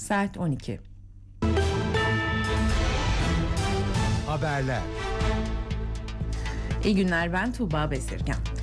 Saat 12. Haberler. İyi günler, ben Tuğba Besirgen.